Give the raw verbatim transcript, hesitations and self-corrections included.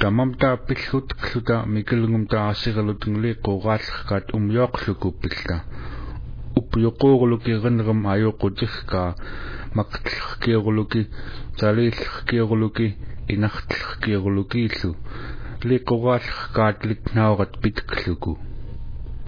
тамамта пиллут клута микелунгум таарсиралутнгли qooqaallерkaat umyoqluku pilla upyoqoorluki rinnerum ayoqutillka maqtlerkiorluki taliillerkiorluki inartlerkiorlukiillu liqoraallerkaat litnaurat pitkluku